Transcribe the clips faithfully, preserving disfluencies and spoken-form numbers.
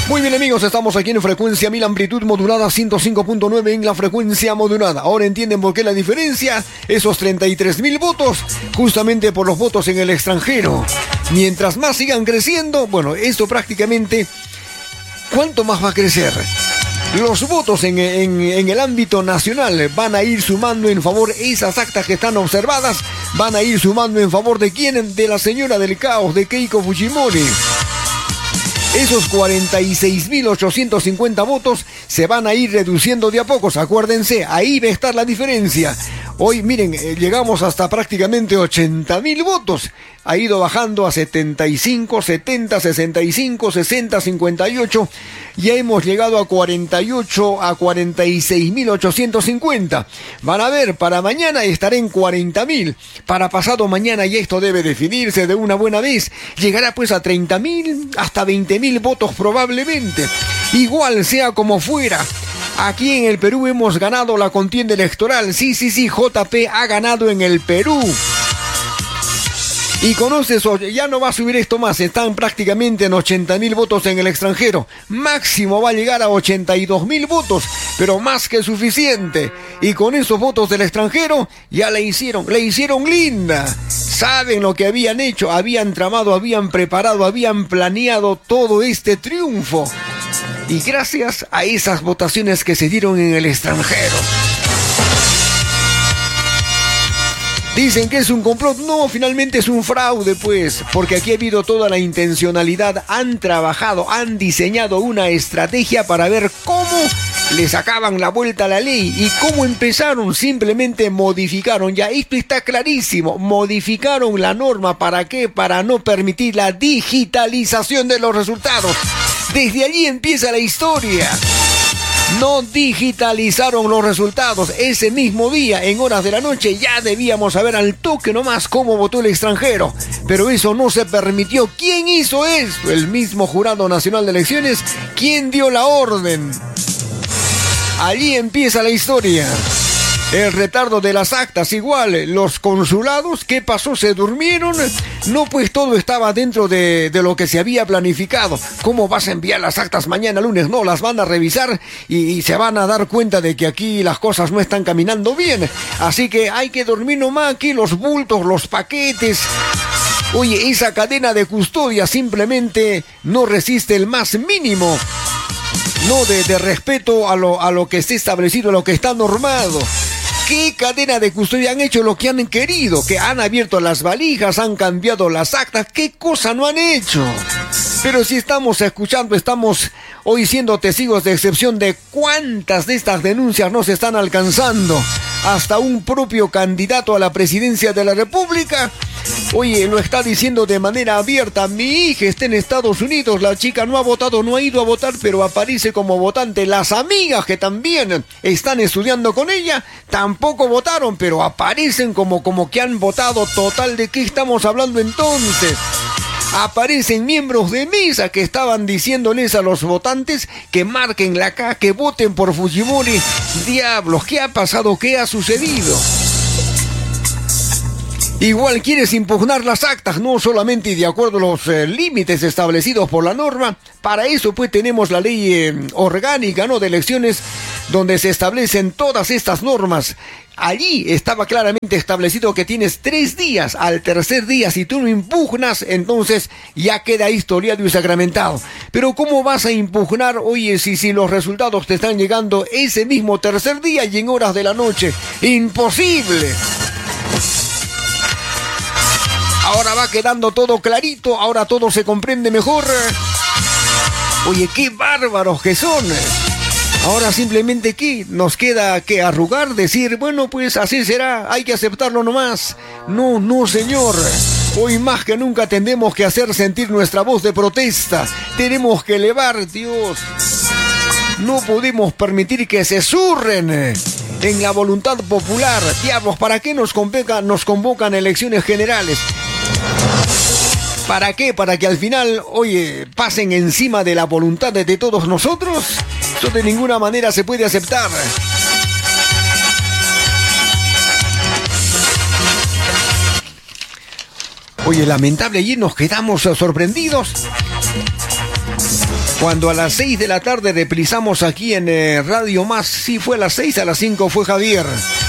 Muy bien, amigos, estamos aquí en frecuencia mil, amplitud modulada ciento cinco punto nueve en la frecuencia modulada. Ahora entienden por qué la diferencia, esos treinta y tres mil votos, justamente por los votos en el extranjero. Mientras más sigan creciendo, bueno, esto prácticamente, ¿cuánto más va a crecer? Los votos en, en, en el ámbito nacional van a ir sumando en favor, esas actas que están observadas, van a ir sumando en favor de quién, de la señora del caos, de Keiko Fujimori. Esos cuarenta y seis mil ochocientos cincuenta votos se van a ir reduciendo de a pocos. Acuérdense, ahí va a estar la diferencia. Hoy, miren, eh, llegamos hasta prácticamente ochenta mil votos. Ha ido bajando a setenta y cinco, setenta, sesenta y cinco, sesenta, cincuenta y ocho. Ya hemos llegado a cuarenta y ocho, a cuarenta y seis mil ochocientos cincuenta. Van a ver, para mañana estaré en cuarenta mil. Para pasado mañana, y esto debe definirse de una buena vez, llegará pues a treinta mil, hasta veinte mil votos probablemente. Igual sea como fuera. Aquí en el Perú hemos ganado la contienda electoral. Sí, sí, sí, J P ha ganado en el Perú. Y conoces, ya no va a subir esto más, están prácticamente en ochenta mil votos en el extranjero. Máximo va a llegar a ochenta y dos mil votos, pero más que suficiente. Y con esos votos del extranjero, ya le hicieron, le hicieron linda. Saben lo que habían hecho, habían tramado, habían preparado, habían planeado todo este triunfo. Y gracias a esas votaciones que se dieron en el extranjero. Dicen que es un complot. No, finalmente es un fraude, pues, porque aquí ha habido toda la intencionalidad. Han trabajado, han diseñado una estrategia para ver cómo le sacaban la vuelta a la ley. ¿Y cómo empezaron? Simplemente modificaron. Ya esto está clarísimo. Modificaron la norma. ¿Para qué? Para no permitir la digitalización de los resultados. Desde allí empieza la historia. No digitalizaron los resultados. Ese mismo día, en horas de la noche, ya debíamos saber al toque nomás cómo votó el extranjero. Pero eso no se permitió. ¿Quién hizo esto? El mismo Jurado Nacional de Elecciones. ¿Quién dio la orden? Allí empieza la historia. El retardo de las actas, igual, los consulados, ¿qué pasó? ¿Se durmieron? No, pues todo estaba dentro de, de lo que se había planificado. ¿Cómo vas a enviar las actas mañana lunes? No, las van a revisar y, y se van a dar cuenta de que aquí las cosas no están caminando bien. Así que hay que dormir nomás aquí, los bultos, los paquetes. Oye, esa cadena de custodia simplemente no resiste el más mínimo. No, de, de respeto a lo, a lo que esté establecido, a lo que está normado. ¿Qué cadena de custodia? Han hecho lo que han querido, que han abierto las valijas, han cambiado las actas. ¿Qué cosa no han hecho? Pero si estamos escuchando, estamos hoy siendo testigos de excepción de cuántas de estas denuncias nos están alcanzando. Hasta un propio candidato a la presidencia de la República, oye, lo está diciendo de manera abierta. Mi hija está en Estados Unidos, la chica no ha votado, no ha ido a votar, pero aparece como votante. Las amigas que también están estudiando con ella, tampoco votaron, pero aparecen como, como que han votado. Total, ¿de qué estamos hablando entonces? Aparecen miembros de mesa que estaban diciéndoles a los votantes que marquen la K, que voten por Fujimori. Diablos, ¿qué ha pasado? ¿Qué ha sucedido? Igual quieres impugnar las actas, no solamente de acuerdo a los eh, límites establecidos por la norma. Para eso pues tenemos la ley eh, orgánica, ¿no?, de elecciones, donde se establecen todas estas normas. Allí estaba claramente establecido que tienes tres días. Al tercer día, si tú no impugnas, entonces ya queda historiado y sacramentado. Pero ¿cómo vas a impugnar, oye, si, si los resultados te están llegando ese mismo tercer día y en horas de la noche? ¡Imposible! Ahora va quedando todo clarito, ahora todo se comprende mejor. Oye, qué bárbaros que son. Ahora simplemente ¿qué? Nos queda que arrugar, decir, bueno, pues así será, hay que aceptarlo nomás. No, no, señor. Hoy más que nunca tendremos que hacer sentir nuestra voz de protesta. Tenemos que elevar, Dios. No podemos permitir que se zurren en la voluntad popular. Diablos, ¿para qué nos convocan, nos convocan elecciones generales? ¿Para qué? ¿Para que al final, oye, pasen encima de la voluntad de, de todos nosotros? Eso de ninguna manera se puede aceptar. Oye, lamentable, allí nos quedamos sorprendidos. Cuando a las seis de la tarde reprisamos aquí en eh, Radio Más, sí fue a las seis, a las cinco fue Javier.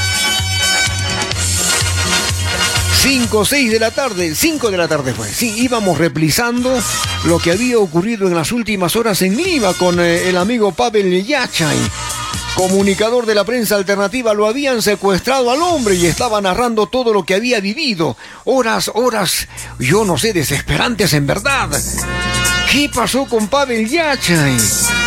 cinco, seis de la tarde, cinco de la tarde fue. Sí, íbamos reprisando lo que había ocurrido en las últimas horas en Lima con eh, el amigo Pavel Yachay, comunicador de la prensa alternativa. Lo habían secuestrado al hombre y estaba narrando todo lo que había vivido. Horas, horas, yo no sé, desesperantes en verdad. ¿Qué pasó con Pavel Yachay?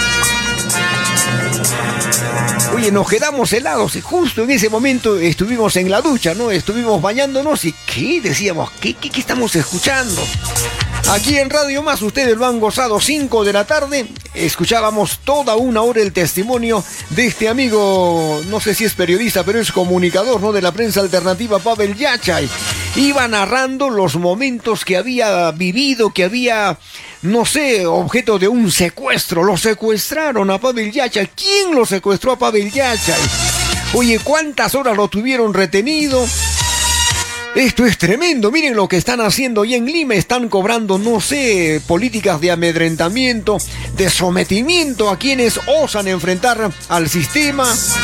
Oye, nos quedamos helados y justo en ese momento estuvimos en la ducha, ¿no? Estuvimos bañándonos y ¿qué? Decíamos, ¿qué, qué, qué estamos escuchando? Aquí en Radio Más ustedes lo han gozado, cinco de la tarde, escuchábamos toda una hora el testimonio de este amigo, no sé si es periodista, pero es comunicador, ¿no? De la prensa alternativa, Pavel Yachay. Iba narrando los momentos que había vivido, que había, no sé, objeto de un secuestro. Lo secuestraron a Pavel Yachay. ¿Quién lo secuestró a Pavel Yachay? Oye, ¿cuántas horas lo tuvieron retenido? Esto es tremendo, miren lo que están haciendo y en Lima están cobrando, no sé, políticas de amedrentamiento, de sometimiento a quienes osan enfrentar al sistema.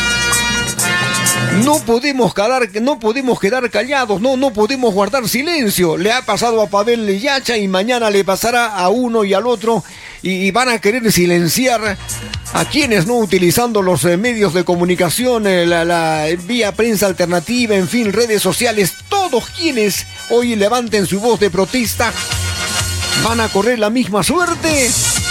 No podemos quedar, no podemos quedar callados, no, no podemos guardar silencio. Le ha pasado a Pavel Yachay y mañana le pasará a uno y al otro y, y van a querer silenciar a quienes, no, utilizando los eh, medios de comunicación, eh, la, la vía prensa alternativa, en fin, redes sociales, todos quienes hoy levanten su voz de protesta van a correr la misma suerte.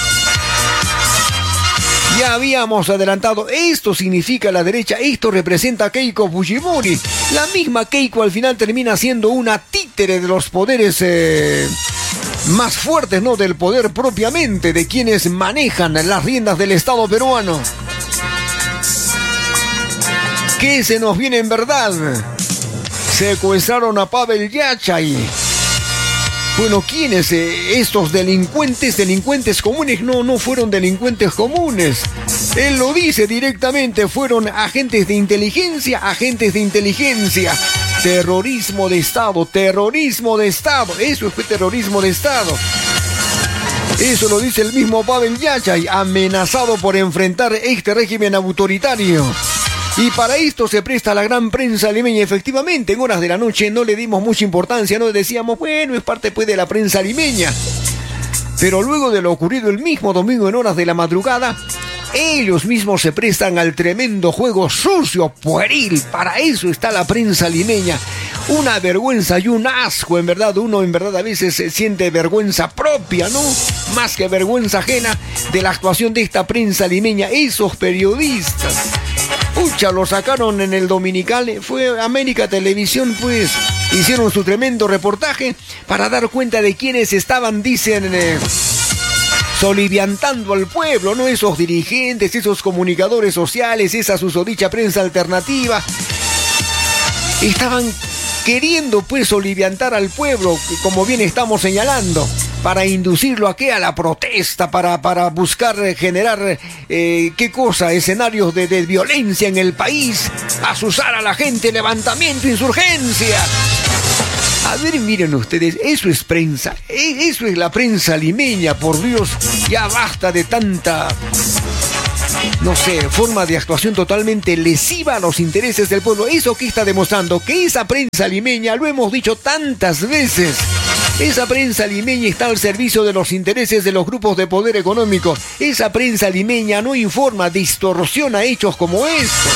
Ya habíamos adelantado, esto significa la derecha, esto representa a Keiko Fujimori. La misma Keiko al final termina siendo una títere de los poderes eh, más fuertes, ¿no? Del poder propiamente, de quienes manejan las riendas del Estado peruano. ¿Qué se nos viene en verdad? Secuestraron a Pavel Yachay. Bueno, ¿quiénes? Eh, estos delincuentes, delincuentes comunes, no, no fueron delincuentes comunes. Él lo dice directamente, fueron agentes de inteligencia, agentes de inteligencia. Terrorismo de Estado, terrorismo de Estado, eso fue terrorismo de Estado. Eso lo dice el mismo Pavel Yachay, amenazado por enfrentar este régimen autoritario. Y para esto se presta la gran prensa limeña. Efectivamente, en horas de la noche no le dimos mucha importancia, no decíamos, bueno, es parte pues de la prensa limeña. Pero luego de lo ocurrido el mismo domingo en horas de la madrugada, ellos mismos se prestan al tremendo juego sucio, pueril. Para eso está la prensa limeña. Una vergüenza y un asco, en verdad. Uno en verdad a veces se siente vergüenza propia, ¿no? Más que vergüenza ajena de la actuación de esta prensa limeña. Esos periodistas, pucha, lo sacaron en el Dominical, fue América Televisión, pues, hicieron su tremendo reportaje para dar cuenta de quienes estaban, dicen, eh, soliviantando al pueblo, ¿no? Esos dirigentes, esos comunicadores sociales, esa susodicha prensa alternativa, estaban queriendo, pues, soliviantar al pueblo, como bien estamos señalando, para inducirlo a qué, a la protesta, para, para buscar generar, eh, ¿qué cosa? Escenarios de, de violencia en el país, asusar a la gente, levantamiento, insurgencia. A ver, miren ustedes, eso es prensa, eso es la prensa limeña, por Dios, ya basta de tanta, no sé, forma de actuación totalmente lesiva a los intereses del pueblo. Eso que está demostrando que esa prensa limeña, lo hemos dicho tantas veces, esa prensa limeña está al servicio de los intereses de los grupos de poder económico. Esa prensa limeña no informa, distorsiona hechos como estos.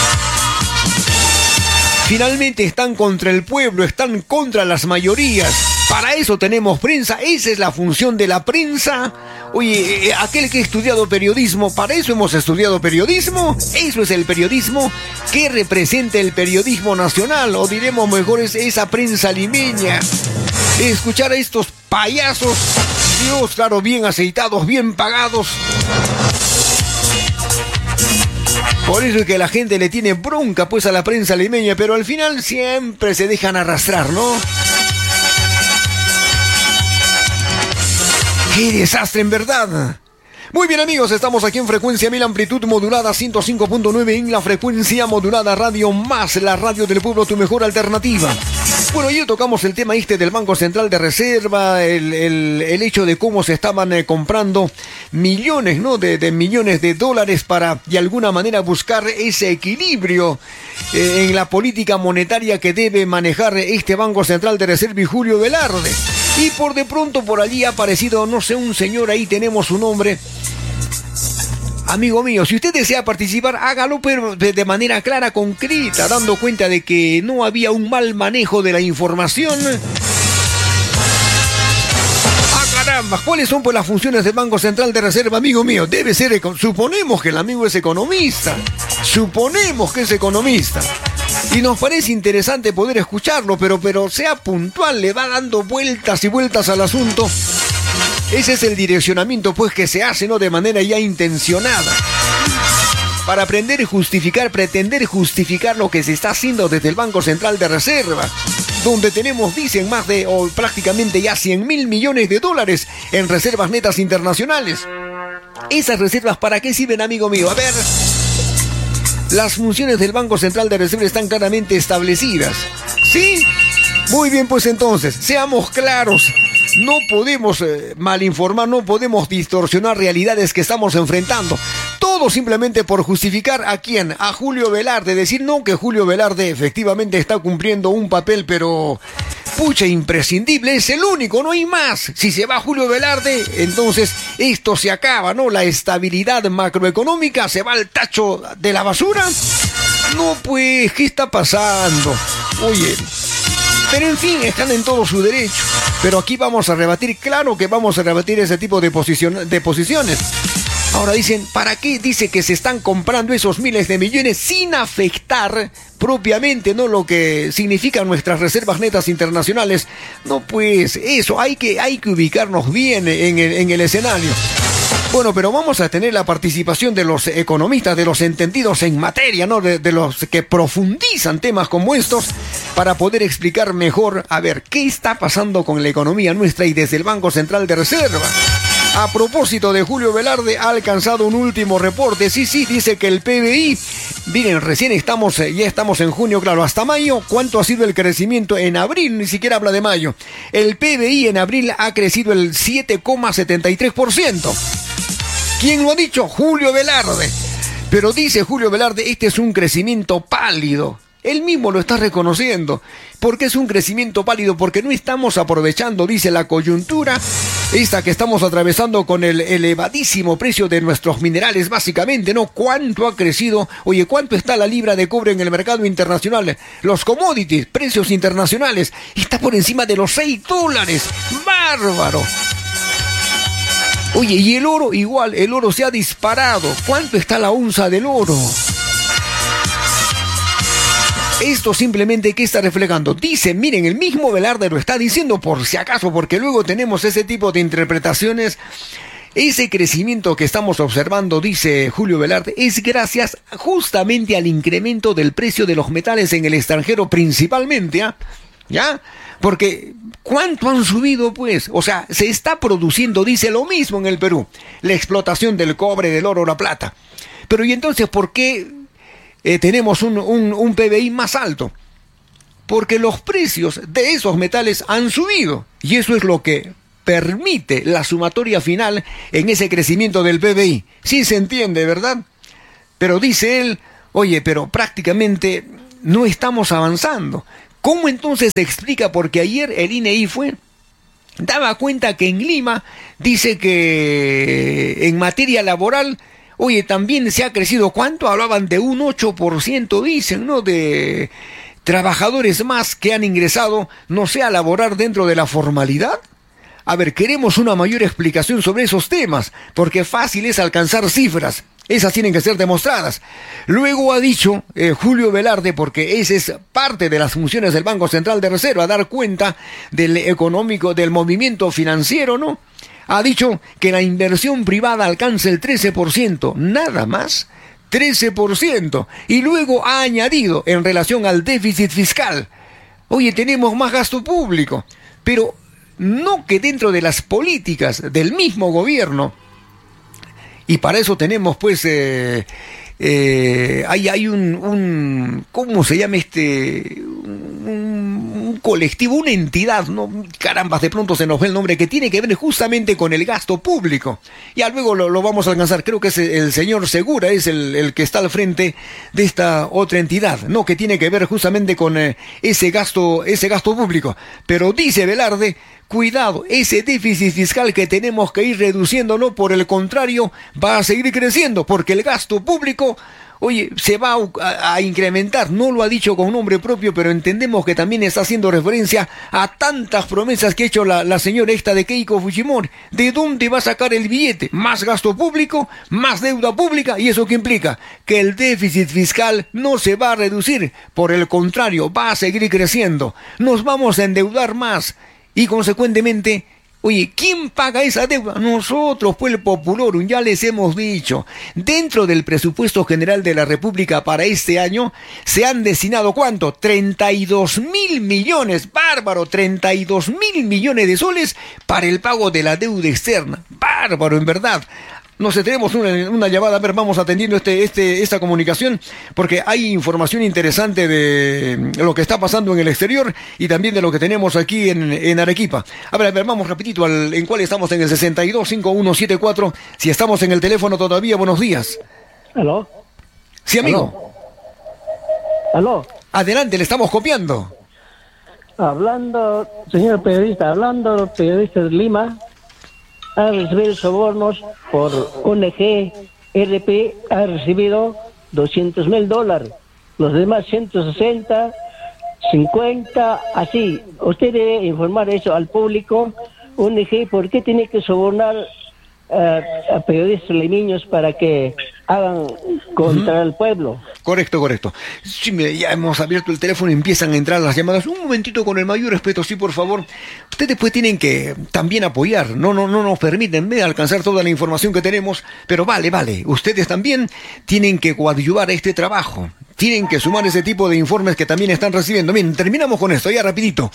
Finalmente están contra el pueblo, están contra las mayorías. Para eso tenemos prensa, esa es la función de la prensa. Oye, aquel que ha estudiado periodismo, ¿para eso hemos estudiado periodismo? Eso es el periodismo. ¿Qué representa el periodismo nacional? O diremos mejor, es esa prensa limeña. Escuchar a estos payasos, Dios, claro, bien aceitados, bien pagados. Por eso es que la gente le tiene bronca pues a la prensa limeña, pero al final siempre se dejan arrastrar, ¿no? ¡Qué desastre en verdad! Muy bien, amigos, estamos aquí en frecuencia mil, amplitud modulada ciento cinco punto nueve en la frecuencia modulada Radio Más, la radio del pueblo, tu mejor alternativa. Bueno, ya tocamos el tema este del Banco Central de Reserva, el, el, el hecho de cómo se estaban eh, comprando millones, ¿no? De, de millones de dólares para, de alguna manera, buscar ese equilibrio eh, en la política monetaria que debe manejar este Banco Central de Reserva y Julio Velarde. Y por de pronto por allí ha aparecido, no sé, un señor, ahí tenemos su nombre. Amigo mío, si usted desea participar, hágalo, pero de manera clara, concreta, dando cuenta de que no había un mal manejo de la información. ¡Ah, caramba! ¿Cuáles son pues las funciones del Banco Central de Reserva, amigo mío? Debe ser, suponemos que el amigo es economista. Suponemos que es economista. Y nos parece interesante poder escucharlo, pero, pero sea puntual, le va dando vueltas y vueltas al asunto. Ese es el direccionamiento, pues, que se hace, ¿no? De manera ya intencionada. Para aprender y justificar, pretender justificar lo que se está haciendo desde el Banco Central de Reserva, donde tenemos, dicen, más de, o prácticamente ya cien mil millones de dólares en reservas netas internacionales. ¿Esas reservas para qué sirven, amigo mío? A ver, las funciones del Banco Central de Reserva están claramente establecidas. ¿Sí? Muy bien, pues entonces, seamos claros. No podemos eh, malinformar, no podemos distorsionar realidades que estamos enfrentando. Todo simplemente por justificar a quién, a Julio Velarde. Decir no, que Julio Velarde efectivamente está cumpliendo un papel, pero pucha, imprescindible, es el único, no hay más. Si se va Julio Velarde, entonces esto se acaba, ¿no? La estabilidad macroeconómica se va al tacho de la basura. No, pues, ¿qué está pasando? Oye, pero en fin, están en todo su derecho. Pero aquí vamos a rebatir, claro que vamos a rebatir ese tipo de, posicion- de posiciones. Ahora dicen, ¿para qué dice que se están comprando esos miles de millones sin afectar propiamente, ¿no?, lo que significan nuestras reservas netas internacionales? No, pues eso, hay que, hay que ubicarnos bien en el, en el escenario. Bueno, pero vamos a tener la participación de los economistas, de los entendidos en materia, ¿no? De, de los que profundizan temas como estos, para poder explicar mejor, a ver, qué está pasando con la economía nuestra y desde el Banco Central de Reserva. A propósito de Julio Velarde, ha alcanzado un último reporte. Sí, sí, dice que el P B I, miren, recién estamos, ya estamos en junio, claro, hasta mayo. ¿Cuánto ha sido el crecimiento en abril? Ni siquiera habla de mayo. El P B I en abril ha crecido el siete coma setenta y tres por ciento. ¿Quién lo ha dicho? Julio Velarde. Pero dice Julio Velarde, este es un crecimiento pálido. Él mismo lo está reconociendo. ¿Por qué es un crecimiento pálido? Porque no estamos aprovechando, dice, la coyuntura esta que estamos atravesando con el elevadísimo precio de nuestros minerales, básicamente, ¿no? ¿Cuánto ha crecido? Oye, ¿cuánto está la libra de cobre en el mercado internacional? Los commodities, precios internacionales, está por encima de los seis dólares. ¡Bárbaro! Oye, y el oro igual, el oro se ha disparado. ¿Cuánto está la onza del oro? Esto simplemente, ¿qué está reflejando? Dice, miren, el mismo Velarde lo está diciendo por si acaso, porque luego tenemos ese tipo de interpretaciones. Ese crecimiento que estamos observando, dice Julio Velarde, es gracias justamente al incremento del precio de los metales en el extranjero principalmente, ¿ah? ¿Ya? Porque, ¿cuánto han subido, pues? O sea, se está produciendo, dice, lo mismo en el Perú. La explotación del cobre, del oro, la plata. Pero, ¿y entonces por qué eh, tenemos un, un, un P B I más alto? Porque los precios de esos metales han subido. Y eso es lo que permite la sumatoria final en ese crecimiento del P B I. Sí se entiende, ¿verdad? Pero dice él, oye, pero prácticamente no estamos avanzando. ¿Cómo entonces se explica? Porque ayer el I N E I fue, daba cuenta que en Lima, dice que en materia laboral, oye, también se ha crecido. ¿Cuánto? Hablaban de un ocho por ciento, dicen, ¿no? De trabajadores más que han ingresado, no sé, a laborar dentro de la formalidad. A ver, queremos una mayor explicación sobre esos temas, porque fácil es alcanzar cifras. Esas tienen que ser demostradas. Luego ha dicho eh, Julio Velarde, porque esa es parte de las funciones del Banco Central de Reserva, dar cuenta del económico, del movimiento financiero, ¿no? Ha dicho que la inversión privada alcanza el trece por ciento, nada más, trece por ciento. Y luego ha añadido en relación al déficit fiscal, oye, tenemos más gasto público, pero no que dentro de las políticas del mismo gobierno. Y para eso tenemos, pues, eh, eh, hay, hay un, un, ¿cómo se llama este? Un, un un colectivo, una entidad, ¿no? Carambas, de pronto se nos ve el nombre, que tiene que ver justamente con el gasto público. Ya luego lo, lo vamos a alcanzar. Creo que es el, el señor Segura, es el, el que está al frente de esta otra entidad, ¿no? Que tiene que ver justamente con eh, ese gasto, ese gasto público. Pero dice Velarde, cuidado, ese déficit fiscal que tenemos que ir reduciéndolo, por el contrario, va a seguir creciendo, porque el gasto público, oye, se va a, a incrementar. No lo ha dicho con nombre propio, pero entendemos que también está haciendo referencia a tantas promesas que ha hecho la, la señora esta de Keiko Fujimori. ¿De dónde va a sacar el billete? Más gasto público, más deuda pública, ¿y eso qué implica? Que el déficit fiscal no se va a reducir, por el contrario, va a seguir creciendo. Nos vamos a endeudar más. Y consecuentemente, oye, ¿quién paga esa deuda? Nosotros, pues el Populorum, ya les hemos dicho. Dentro del presupuesto general de la República para este año, se han destinado, ¿cuánto? treinta y dos mil millones, bárbaro, treinta y dos mil millones de soles para el pago de la deuda externa. Bárbaro, en verdad. No sé, tenemos una, una llamada, a ver, vamos atendiendo este, este, esta comunicación, porque hay información interesante de lo que está pasando en el exterior y también de lo que tenemos aquí en, en Arequipa. A ver, a ver, vamos rapidito, al, ¿en cuál estamos? En el sesenta y dos, cincuenta y uno setenta y cuatro, si estamos en el teléfono todavía, buenos días. ¿Aló? Sí, amigo. ¿Aló? Adelante, le estamos copiando. Hablando, señor periodista, hablando periodista de Lima, ha recibido sobornos por O N G, R P, ha recibido doscientos mil dólares, los demás ciento sesenta, cincuenta, así. Usted debe informar eso al público. O N G, ¿por qué tiene que sobornar uh, a periodistas limeños para que hagan contra uh-huh. el pueblo? Correcto, correcto. Sí, mire, ya hemos abierto el teléfono y empiezan a entrar las llamadas. Un momentito, con el mayor respeto, sí, por favor. Ustedes pues tienen que también apoyar. No, no, no nos permiten ¿ve? alcanzar toda la información que tenemos, pero vale, vale. Ustedes también tienen que coadyuvar a este trabajo. Tienen que sumar ese tipo de informes que también están recibiendo. Bien, terminamos con esto, ya rapidito.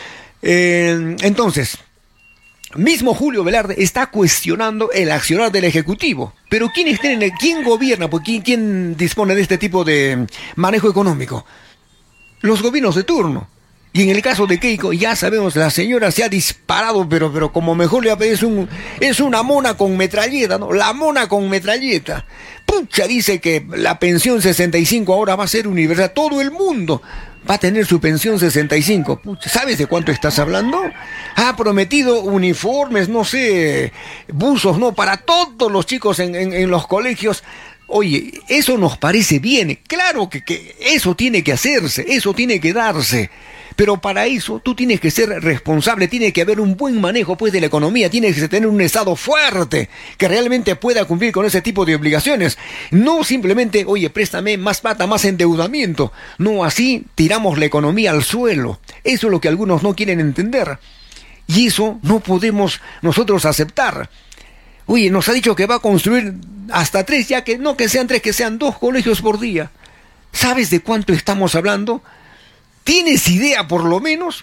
Eh, entonces... Mismo Julio Velarde está cuestionando el accionar del Ejecutivo. Pero ¿quién, está en el, ¿quién gobierna? Pues, ¿quién, ¿Quién dispone de este tipo de manejo económico? Los gobiernos de turno. Y en el caso de Keiko, ya sabemos, la señora se ha disparado, pero, pero como mejor le es un, es una mona con metralleta, ¿no? La mona con metralleta. Pucha, dice que la pensión sesenta y cinco ahora va a ser universal. Todo el mundo va a tener su pensión sesenta y cinco. Pucha, ¿sabes de cuánto estás hablando? Ha prometido uniformes, no sé, buzos, ¿no? Para todos los chicos en, en, en los colegios. Oye, eso nos parece bien. Claro que, que eso tiene que hacerse, eso tiene que darse. Pero para eso tú tienes que ser responsable, tiene que haber un buen manejo pues de la economía, tienes que tener un Estado fuerte que realmente pueda cumplir con ese tipo de obligaciones. No simplemente, oye, préstame más plata, más endeudamiento. No, así tiramos la economía al suelo. Eso es lo que algunos no quieren entender. Y eso no podemos nosotros aceptar. Oye, nos ha dicho que va a construir hasta tres, ya que no que sean tres, que sean dos colegios por día. ¿Sabes de cuánto estamos hablando? ¿Tienes idea por lo menos?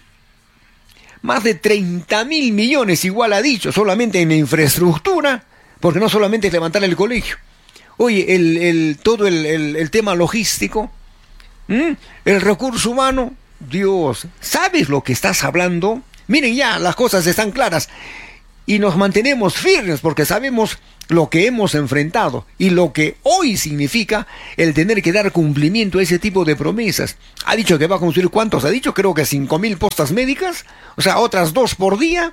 Más de treinta mil millones, igual ha dicho, solamente en infraestructura, porque no solamente es levantar el colegio. Oye, el, el, todo el, el, el tema logístico, ¿m? el recurso humano, Dios, ¿sabes lo que estás hablando? Miren ya, las cosas están claras. Y nos mantenemos firmes porque sabemos lo que hemos enfrentado y lo que hoy significa el tener que dar cumplimiento a ese tipo de promesas. Ha dicho que va a construir, ¿cuántos? Ha dicho, creo que cinco mil postas médicas, o sea, otras dos por día.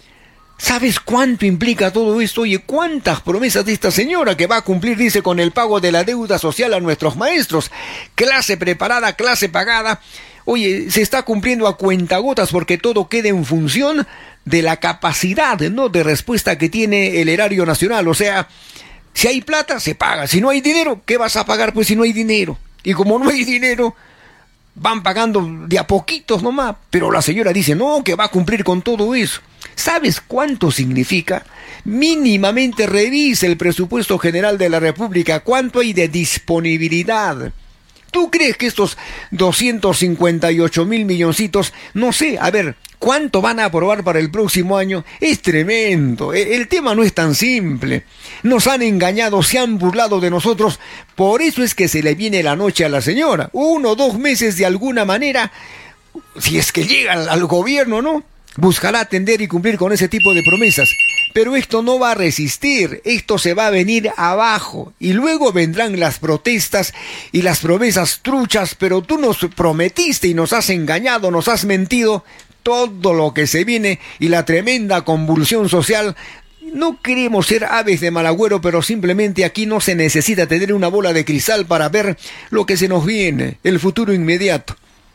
¿Sabes cuánto implica todo esto? Oye, ¿cuántas promesas de esta señora que va a cumplir, dice, con el pago de la deuda social a nuestros maestros? Clase preparada, clase pagada. Oye, se está cumpliendo a cuentagotas porque todo queda en función de la capacidad, ¿no?, de respuesta que tiene el erario nacional. O sea, si hay plata, se paga. Si no hay dinero, ¿qué vas a pagar? Pues si no hay dinero. Y como no hay dinero, van pagando de a poquitos nomás. Pero la señora dice, no, que va a cumplir con todo eso. ¿Sabes cuánto significa? Mínimamente revisa el presupuesto general de la República. ¿Cuánto hay de disponibilidad? ¿Tú crees que estos doscientos cincuenta y ocho mil milloncitos, no sé, a ver, ¿cuánto van a aprobar para el próximo año? Es tremendo. El tema no es tan simple. Nos han engañado, se han burlado de nosotros. Por eso es que se le viene la noche a la señora. Uno o dos meses de alguna manera. si es que llega al, al gobierno, ¿no? Buscará atender y cumplir con ese tipo de promesas. Pero esto no va a resistir, esto se va a venir abajo. Y luego vendrán las protestas y las promesas truchas, pero tú nos prometiste y nos has engañado, nos has mentido. Todo lo que se viene y la tremenda convulsión social. No queremos ser aves de mal agüero, pero simplemente aquí no se necesita tener una bola de cristal para ver lo que se nos viene, el futuro inmediato.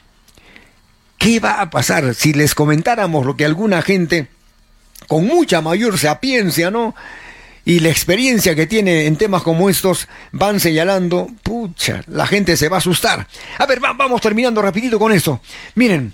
¿Qué va a pasar si les comentáramos lo que alguna gente con mucha mayor sapiencia, ¿no? Y la experiencia que tiene en temas como estos van señalando? Pucha, la gente se va a asustar. A ver, va, vamos terminando rapidito con esto. Miren,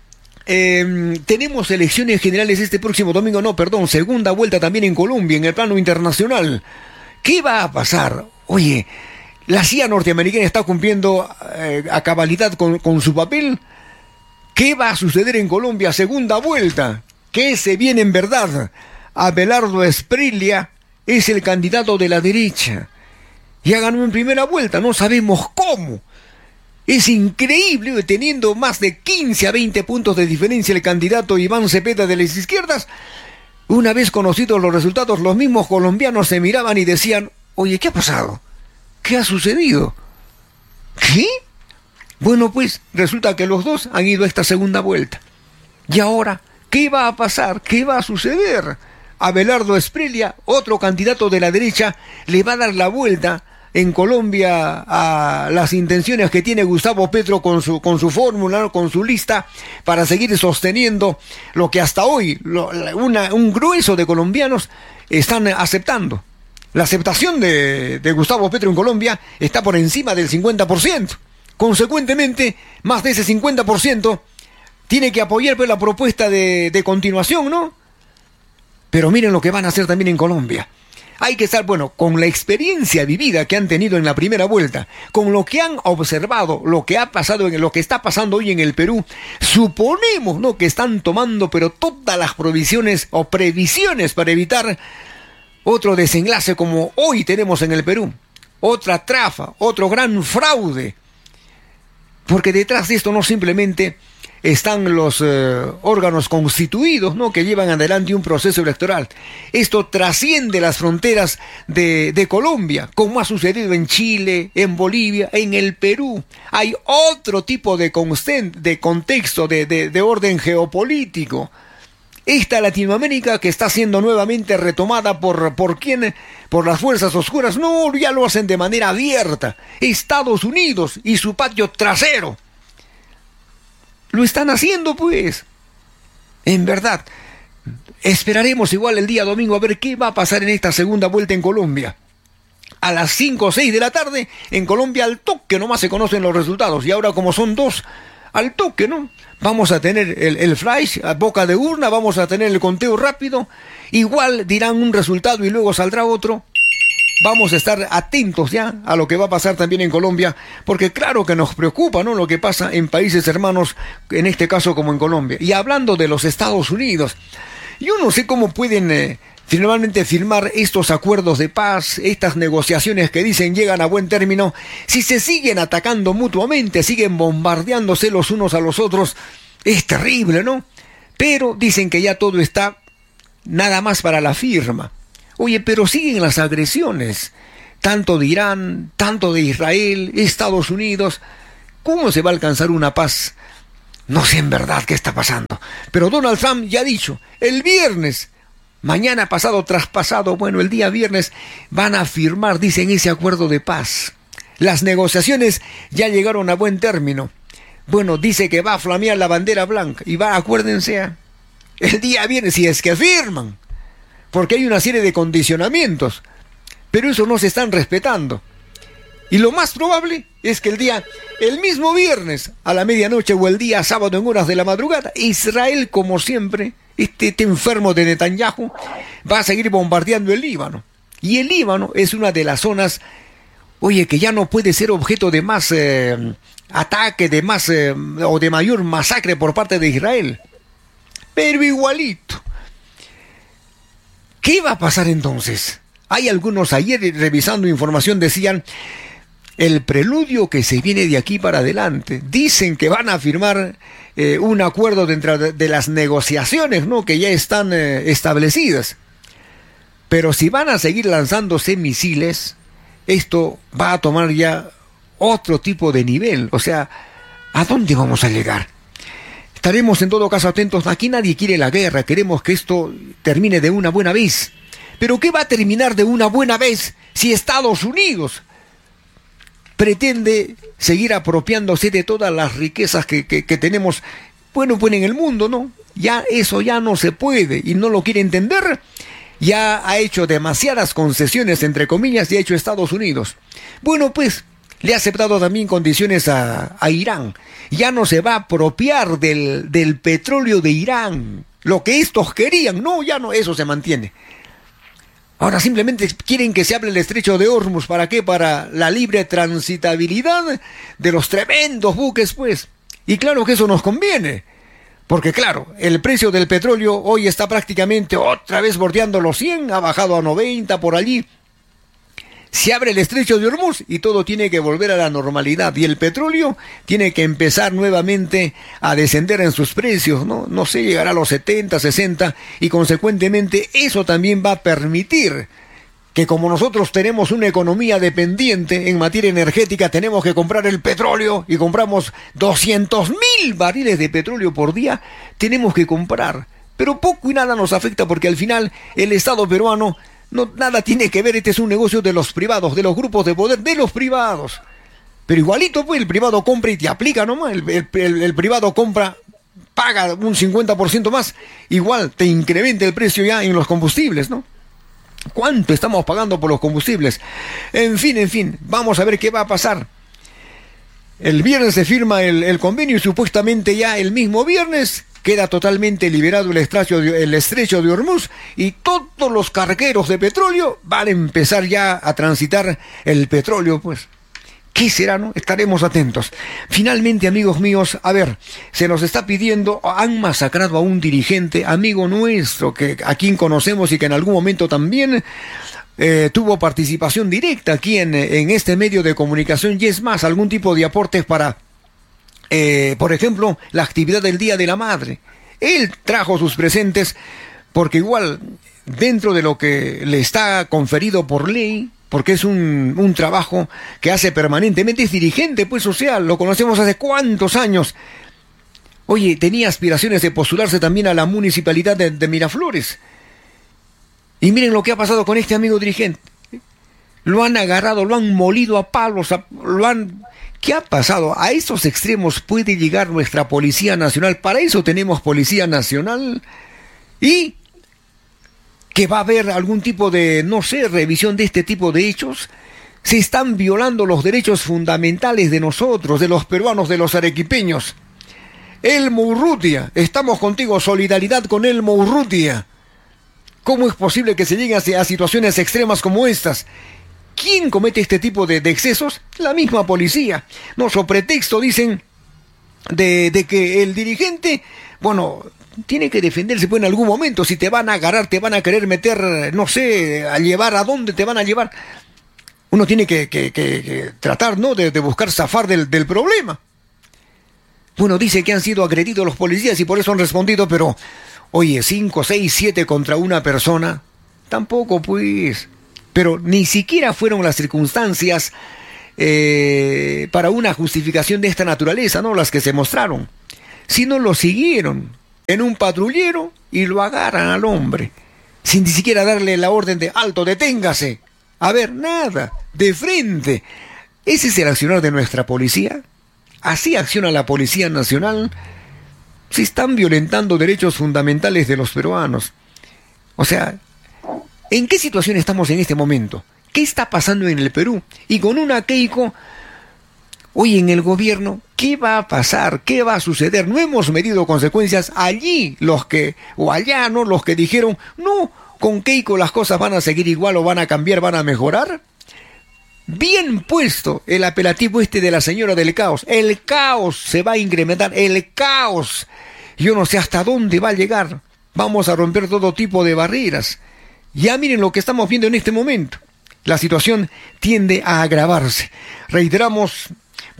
eh, tenemos elecciones generales este próximo domingo, no, perdón, segunda vuelta también en Colombia, en el plano internacional. ¿Qué va a pasar? Oye, la C I A norteamericana está cumpliendo eh, a cabalidad con, con su papel. ¿Qué va a suceder en Colombia? Segunda vuelta. ¿Qué se viene en verdad? Abelardo Espriella es el candidato de la derecha. Ya ganó en primera vuelta, no sabemos cómo. Es increíble, teniendo más de quince a veinte puntos de diferencia el candidato Iván Cepeda de las izquierdas. Una vez conocidos los resultados, los mismos colombianos se miraban y decían, oye, ¿qué ha pasado? ¿Qué ha sucedido? ¿Qué? Bueno, pues resulta que los dos han ido a esta segunda vuelta. Y ahora, ¿qué va a pasar? ¿Qué va a suceder? Abelardo Espriella, otro candidato de la derecha, le va a dar la vuelta en Colombia a las intenciones que tiene Gustavo Petro con su, con su fórmula, con su lista, para seguir sosteniendo lo que hasta hoy lo, una, un grueso de colombianos están aceptando. La aceptación de, de Gustavo Petro en Colombia está por encima del cincuenta por ciento. Consecuentemente, más de ese cincuenta por ciento tiene que apoyar pues, la propuesta de, de continuación, ¿no? Pero miren lo que van a hacer también en Colombia. Hay que estar, bueno, con la experiencia vivida que han tenido en la primera vuelta, con lo que han observado, lo que ha pasado, en lo que está pasando hoy en el Perú, suponemos, ¿no?, que están tomando, pero todas las provisiones o previsiones para evitar otro desenlace como hoy tenemos en el Perú. Otra trafa, otro gran fraude. Porque detrás de esto no simplemente están los eh, órganos constituidos, ¿no?, que llevan adelante un proceso electoral. Esto trasciende las fronteras de, de Colombia, como ha sucedido en Chile, en Bolivia, en el Perú. Hay otro tipo de, de contexto, de, de, de orden geopolítico. Esta Latinoamérica que está siendo nuevamente retomada por, ¿por quién? Por las fuerzas oscuras. No, ya lo hacen de manera abierta. Estados Unidos y su patio trasero. Lo están haciendo, pues. En verdad. Esperaremos igual el día domingo a ver qué va a pasar en esta segunda vuelta en Colombia. A las cinco o seis de la tarde, en Colombia al toque nomás se conocen los resultados. Y ahora como son dos, al toque, ¿no? Vamos a tener el, el flash a boca de urna, vamos a tener el conteo rápido. Igual dirán un resultado y luego saldrá otro. Vamos a estar atentos ya a lo que va a pasar también en Colombia, porque claro que nos preocupa, ¿no?, lo que pasa en países hermanos, en este caso como en Colombia. Y hablando de los Estados Unidos, yo no sé cómo pueden eh, finalmente firmar estos acuerdos de paz, estas negociaciones que dicen llegan a buen término, si se siguen atacando mutuamente, siguen bombardeándose los unos a los otros. Es terrible, ¿no? Pero dicen que ya todo está nada más para la firma. Oye, pero siguen las agresiones, tanto de Irán, tanto de Israel, Estados Unidos. ¿Cómo se va a alcanzar una paz? No sé en verdad qué está pasando. Pero Donald Trump ya ha dicho, el viernes, mañana pasado, traspasado, bueno, el día viernes, van a firmar, dicen, ese acuerdo de paz. Las negociaciones ya llegaron a buen término. Bueno, dice que va a flamear la bandera blanca. Y va, acuérdense, el día viernes, si es que firman. Porque hay una serie de condicionamientos, pero eso no se están respetando. Y lo más probable es que el día, el mismo viernes, a la medianoche o el día sábado en horas de la madrugada, Israel, como siempre, este, este enfermo de Netanyahu, va a seguir bombardeando el Líbano. Y el Líbano es una de las zonas, oye, que ya no puede ser objeto de más eh, ataque, de más eh, o de mayor masacre por parte de Israel. Pero igualito. ¿Qué va a pasar entonces? Hay algunos ayer revisando información decían el preludio que se viene de aquí para adelante. Dicen que van a firmar eh, un acuerdo dentro de, de las negociaciones, ¿no?, que ya están eh, establecidas. Pero si van a seguir lanzándose misiles, esto va a tomar ya otro tipo de nivel. O sea, ¿a dónde vamos a llegar? Estaremos en todo caso atentos. Aquí nadie quiere la guerra, queremos que esto termine de una buena vez. Pero ¿qué va a terminar de una buena vez si Estados Unidos pretende seguir apropiándose de todas las riquezas que, que, que tenemos, bueno, pues en el mundo, ¿no? Ya eso ya no se puede y no lo quiere entender. Ya ha hecho demasiadas concesiones, entre comillas, y ha hecho Estados Unidos. Bueno, pues le ha aceptado también condiciones a, a Irán. Ya no se va a apropiar del, del petróleo de Irán. Lo que estos querían, no, ya no, eso se mantiene. Ahora simplemente quieren que se hable el estrecho de Hormuz. ¿Para qué? Para la libre transitabilidad de los tremendos buques, pues. Y claro que eso nos conviene. Porque claro, el precio del petróleo hoy está prácticamente otra vez bordeando los cien, ha bajado a noventa por allí. Se abre el estrecho de Hormuz y todo tiene que volver a la normalidad. Y el petróleo tiene que empezar nuevamente a descender en sus precios, ¿no? No sé, llegará a los setenta, sesenta y consecuentemente eso también va a permitir que, como nosotros tenemos una economía dependiente en materia energética, tenemos que comprar el petróleo y compramos doscientos mil barriles de petróleo por día, tenemos que comprar. Pero poco y nada nos afecta porque al final el Estado peruano no, nada tiene que ver. Este es un negocio de los privados, de los grupos de poder, de los privados. Pero igualito, pues, el privado compra y te aplica nomás. El, el, el, el privado compra, paga un cincuenta por ciento más. Igual te incrementa el precio ya en los combustibles, ¿no? ¿Cuánto estamos pagando por los combustibles? En fin, en fin, vamos a ver qué va a pasar. El viernes se firma el, el convenio y supuestamente ya el mismo viernes queda totalmente liberado el estrecho, de, el estrecho de Hormuz y todos los cargueros de petróleo van a empezar ya a transitar el petróleo, pues. ¿Qué será, no? Estaremos atentos. Finalmente, amigos míos, a ver, se nos está pidiendo, han masacrado a un dirigente, amigo nuestro, que a quien conocemos y que en algún momento también eh, tuvo participación directa aquí en, en este medio de comunicación, y es más, algún tipo de aportes para, eh, por ejemplo, la actividad del Día de la Madre. Él trajo sus presentes porque igual, dentro de lo que le está conferido por ley, porque es un, un trabajo que hace permanentemente, es dirigente, pues, o sea, lo conocemos hace cuántos años. Oye, tenía aspiraciones de postularse también a la municipalidad de, de Miraflores. Y miren lo que ha pasado con este amigo dirigente. Lo han agarrado, lo han molido a palos, a, lo han... ¿Qué ha pasado? A esos extremos puede llegar nuestra Policía Nacional. Para eso tenemos Policía Nacional. Y... que va a haber algún tipo de, no sé, revisión de este tipo de hechos. Se están violando los derechos fundamentales de nosotros, de los peruanos, de los arequipeños. Elmo Urrutia, estamos contigo, solidaridad con Elmo Urrutia. ¿Cómo es posible que se llegue a, a situaciones extremas como estas? ¿Quién comete este tipo de, de excesos? La misma policía. No, so pretexto, dicen, de, de que el dirigente, bueno... tiene que defenderse, pues, en algún momento. Si te van a agarrar, te van a querer meter, no sé, a llevar, ¿a dónde te van a llevar? Uno tiene que, que, que, que tratar, ¿no?, de, de buscar zafar del, del problema. Bueno, dice que han sido agredidos los policías y por eso han respondido, pero, oye, cinco, seis, siete contra una persona, tampoco, pues. Pero ni siquiera fueron las circunstancias eh, para una justificación de esta naturaleza, ¿no?, las que se mostraron, sino lo siguieron en un patrullero y lo agarran al hombre, sin ni siquiera darle la orden de alto, deténgase. A ver, nada, de frente. ¿Ese es el accionar de nuestra policía? ¿Así acciona la Policía Nacional? Se están violentando derechos fundamentales de los peruanos. O sea, ¿en qué situación estamos en este momento? ¿Qué está pasando en el Perú? Y con una Keiko... Hoy en el gobierno, ¿qué va a pasar? ¿Qué va a suceder? No hemos medido consecuencias. Allí los que, o allá, ¿no?, los que dijeron, no, con Keiko las cosas van a seguir igual o van a cambiar, van a mejorar. Bien puesto el apelativo este de la señora del caos. El caos se va a incrementar, el caos. Yo no sé hasta dónde va a llegar. Vamos a romper todo tipo de barreras. Ya miren lo que estamos viendo en este momento. La situación tiende a agravarse. Reiteramos...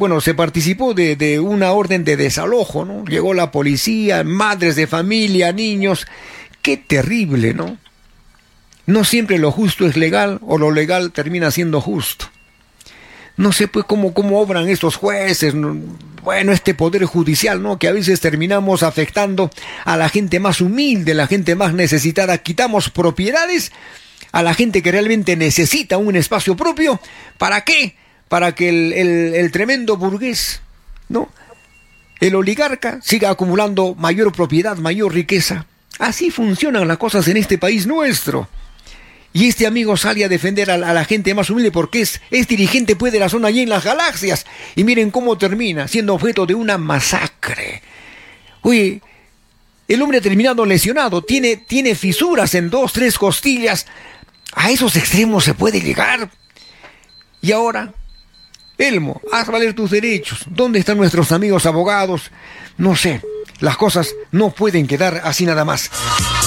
bueno, se participó de, de una orden de desalojo, ¿no? Llegó la policía, madres de familia, niños. Qué terrible, ¿no? No siempre lo justo es legal o lo legal termina siendo justo. No sé pues cómo, cómo obran estos jueces, bueno, este poder judicial, ¿no? Que a veces terminamos afectando a la gente más humilde, la gente más necesitada. Quitamos propiedades a la gente que realmente necesita un espacio propio. ¿Para qué? Para que el, el, el tremendo burgués, ¿no? El oligarca siga acumulando mayor propiedad, mayor riqueza. Así funcionan las cosas en este país nuestro. Y este amigo sale a defender a la, a la gente más humilde porque es, es dirigente pues de la zona allí en las galaxias. Y miren cómo termina, siendo objeto de una masacre. Oye, el hombre ha terminado lesionado, tiene, tiene fisuras en dos, tres costillas. A esos extremos se puede llegar. Y ahora, Elmo, haz valer tus derechos. ¿Dónde están nuestros amigos abogados? No sé, las cosas no pueden quedar así nada más.